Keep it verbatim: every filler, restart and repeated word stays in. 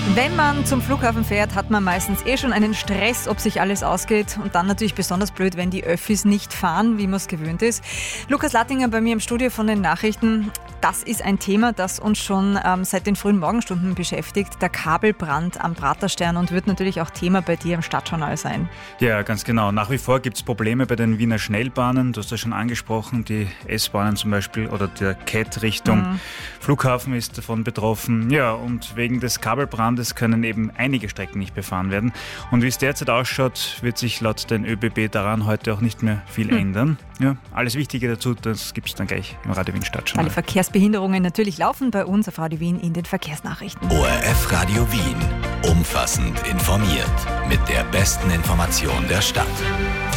Wenn man zum Flughafen fährt, hat man meistens eh schon einen Stress, ob sich alles ausgeht. Und dann natürlich besonders blöd, wenn die Öffis nicht fahren, wie man es gewöhnt ist. Lukas Lattinger bei mir im Studio von den Nachrichten. Das ist ein Thema, das uns schon ähm, seit den frühen Morgenstunden beschäftigt. Der Kabelbrand am Praterstern und wird natürlich auch Thema bei dir im Stadtjournal sein. Ja, ganz genau. Nach wie vor gibt es Probleme bei den Wiener Schnellbahnen. Du hast das schon angesprochen, die S-Bahnen zum Beispiel oder der K E T Richtung mhm. Flughafen ist davon betroffen. Ja, und wegen des Kabelbrandes können eben einige Strecken nicht befahren werden. Und wie es derzeit ausschaut, wird sich laut den ÖBB daran heute auch nicht mehr viel mhm. ändern. Ja, alles Wichtige dazu, das gibt es dann gleich im Radio Wien Stadtjournal. Alle Verkehrsbehinderungen natürlich laufen bei uns auf Radio Wien in den Verkehrsnachrichten. O R F Radio Wien. Umfassend informiert. Mit der besten Information der Stadt.